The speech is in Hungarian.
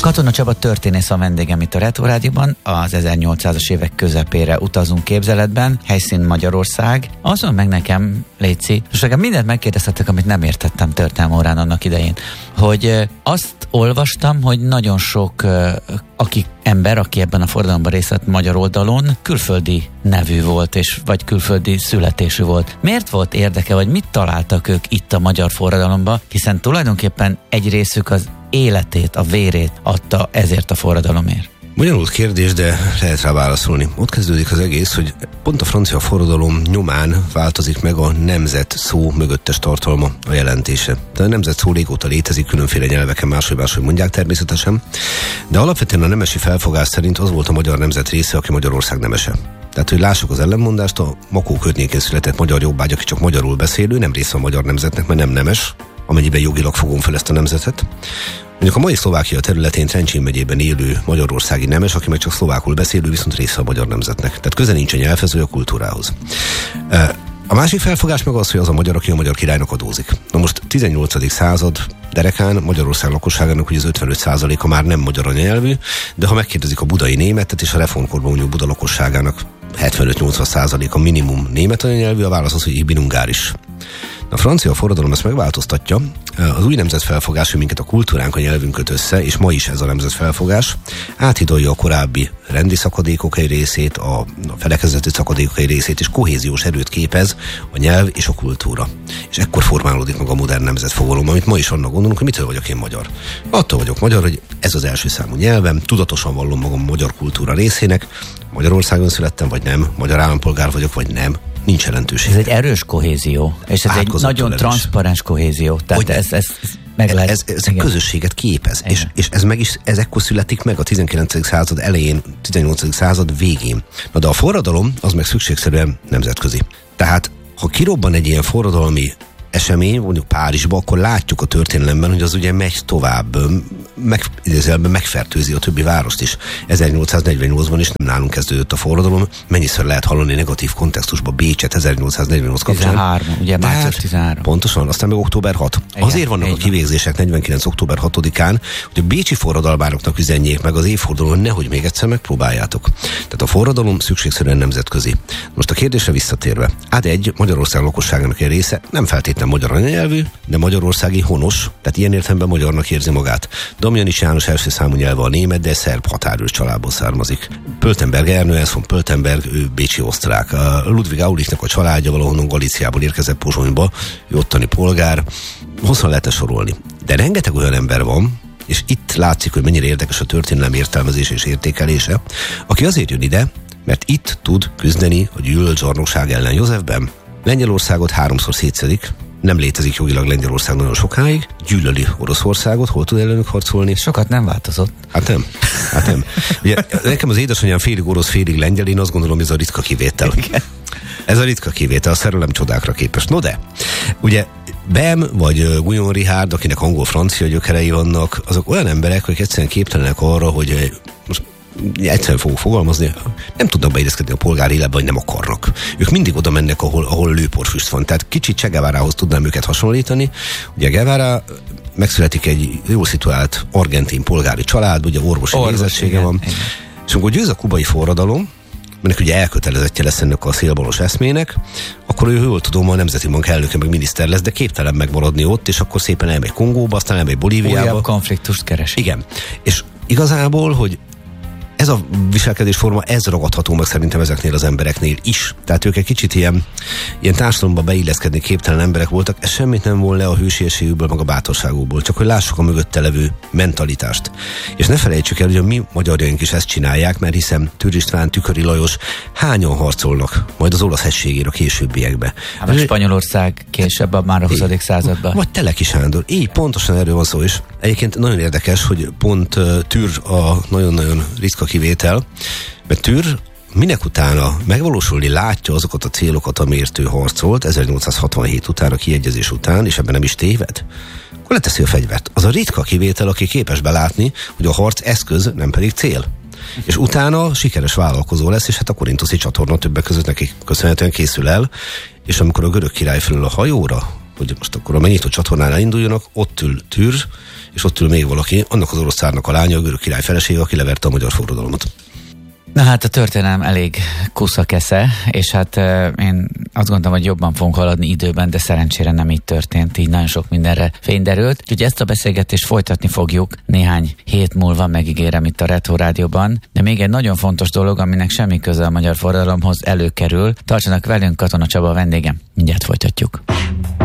Katona Csaba történész a vendégem itt a Retro Rádióban. Az 1800-as évek közepére utazunk képzeletben, helyszín Magyarország. Azon meg nekem, Léci, most nekem mindent megkérdeztetek, amit nem értettem történelmi órán annak idején, hogy azt olvastam, hogy nagyon sok aki ebben a forradalomban részt vett magyar oldalon, külföldi nevű volt, vagy külföldi születésű volt. Miért volt érdeke, vagy mit találtak ők itt a magyar forradalomban, hiszen tulajdonképpen egy részük az életét, a vérét adta ezért a forradalomért? Bonyolult kérdés, de lehet rá válaszolni. Ott kezdődik az egész, hogy pont a francia forradalom nyomán változik meg a nemzet szó mögöttes tartalma, a jelentése. De a nemzet szó régóta létezik, különféle nyelveken máshogy mondják természetesen, de alapvetően a nemesi felfogás szerint az volt a magyar nemzet része, aki Magyarország nemese. Tehát, hogy lássuk az ellenmondást, a Makó környékén született magyar jobbágy, aki csak magyarul beszélő, nem része a magyar nemzetnek, mert nem nemes, amennyiben jogilag fogom fel ezt a nemzetet. Mondjuk a mai Szlovákia területén Trencsén megyében élő magyarországi nemes, aki meg csak szlovákul beszélő, viszont része a magyar nemzetnek. Tehát köze nincs a nyelvhez, vagy a kultúrához. A másik felfogás meg az, hogy az a magyar, aki a magyar királynak adózik. Na most 18. század derekán Magyarország lakosságának ugye az 55%-a már nem magyar anyanyelvű, de ha megkérdezik a budai németet és a reformkorban mondjuk Buda lakosságának 75-80%-a minimum német anyanyelvű, a válasz az, hogy ich bin ungáris. A francia forradalom ezt megváltoztatja, az új nemzetfelfogás, hogy minket a kultúránk, a nyelvünk köt össze, és ma is ez a nemzetfelfogás, áthidalja a korábbi rendi szakadékok egy részét, a felekezeti szakadékok egy részét, és kohéziós erőt képez a nyelv és a kultúra. És ekkor formálódik meg a modern nemzetfogalom, amit ma is annak gondolunk, hogy mitől vagyok én magyar. Attól vagyok magyar, hogy ez az első számú nyelvem, tudatosan vallom magam a magyar kultúra részének, Magyarországon születtem, vagy nem, magyar állampolgár vagyok, vagy nem. Nincs jelentőség. Ez egy erős kohézió, és ez egy nagyon transzparens kohézió. Tehát ez meg lehet... Ez egy közösséget képez, és ekkor születik meg a 19. század elején, 18. század végén. Na de a forradalom az meg szükségszerűen nemzetközi. Tehát, ha kirobban egy ilyen forradalmi esemény, mondjuk Párizsba, akkor látjuk a történelemben, hogy az ugye megy tovább, megfertőzi a többi várost is. 1848-ban is nem nálunk kezdődött a forradalom, mennyiszer lehet hallani negatív kontextusba Bécset 1848 kapcsán. 13, ugye március 13. Pontosan, aztán meg október 6. Igen, azért vannak a kivégzések 49. október 6-án, hogy a bécsi forradalmároknak üzenjék meg az évfordulón, nehogy még egyszer megpróbáljátok. Tehát a forradalom szükségszerűen nemzetközi. Most a kérdésre visszatérve. Magyarország lakosságának egy része nem feltétlenül magyar anyanyelvű, de magyarországi honos, tehát ilyen értelemben magyarnak érzi magát. Damjanics János első számú nyelve a német, de szerb határős családból származik. Pöltenberg Ernőensz von Pöltenberg, ő bécsi osztrák. Ludwig Aulichnek a családja valahonnan Galíciából érkezett Pozsonyba, ő ottani polgár. Hosszan lehetne sorolni. De rengeteg olyan ember van, és itt látszik, hogy mennyire érdekes a történelem értelmezése és értékelése, aki azért jön ide, mert itt tud küzdeni a gyűlölt zsarnokság ellen. Józsefben Lengyelországot 3-szor szétszedik, nem létezik jogilag Lengyelország nagyon sokáig, gyűlöli Oroszországot, hol tud ellenük harcolni? Sokat nem változott. Hát nem. Ugye, nekem az édesanyám félig orosz, félig lengyel, én azt gondolom, ez a ritka kivétel. Igen. Ez a ritka kivétel, a szerelem csodákra képest. No de, ugye Bem vagy Guyon Richard, akinek angol-francia gyökerei vannak, azok olyan emberek, akik egyszerűen képtelenek arra, hogy most egyszerűen fogok fogalmazni, nem tudnak beilleszkedni a polgári életbe, vagy nem akarnak. Ők mindig oda mennek, ahol lőporfüst van. Tehát kicsit Che Guevarához tudnám őket hasonlítani. Ugye Guevara megszületik egy jól szituált argentin polgári család, ugye orvosi végzettsége van. Igen. És amikor győz a kubai forradalom, mert ugye elkötelezettje lesz ennek a szélbalos eszmének, akkor ő jól tudom, a Nemzeti Bank elnöke meg miniszter lesz, de képtelen megmaradni ott, és akkor szépen elmegy Kongóba, aztán elmegy Bolíviába. Újabb konfliktust keres. Igen. És igazából, hogy ez a viselkedésforma, ez ragadható meg szerintem ezeknél az embereknél is. Tehát ők egy kicsit ilyen társadalomba beilleszkedni képtelen emberek voltak, ez semmit nem volt le a hősiességükből, meg a bátorságukból, csak hogy lássuk a mögötte levő mentalitást. És ne felejtsük el, hogy a mi magyarjaink is ezt csinálják, mert hiszen Türr István, Tüköri Lajos hányan harcolnak majd az olasz hegységére a későbbiekbe. Hát Spanyolország később, már a 20. században. Vagy Teleki Sándor. Így pontosan erről van szó is. Egyébként nagyon érdekes, hogy pont Türr a nagyon-nagyon ritka kivétel, mert Türr minek utána megvalósulni látja azokat a célokat, amiért ő harcolt 1867 után, a kiegyezés után, és ebben nem is téved, akkor leteszi a fegyvert. Az a ritka kivétel, aki képes belátni, hogy a harc eszköz, nem pedig cél. És utána sikeres vállalkozó lesz, és hát a korinthuszi csatorna többek között neki köszönhetően készül el, és amikor a görög király felül a hajóra, hogy most akkor a megnyitó csatornánál induljanak, ott ül Türr, és ott ül még valaki, annak az orosz cárnak a lánya, a görög király felesége, aki leverte a magyar forradalmat. Na hát a történelem elég kuszakesze, és hát én azt gondolom, hogy jobban fogunk haladni időben, de szerencsére nem így történt, így nagyon sok mindenre fény derült. Úgyhogy ezt a beszélgetést folytatni fogjuk néhány hét múlva, megígérem itt a Retro Rádióban, de még egy nagyon fontos dolog, aminek semmi köze a magyar forradalomhoz előkerül. Tartsanak velünk, Katona Csaba a vendégem, mindjárt folytatjuk.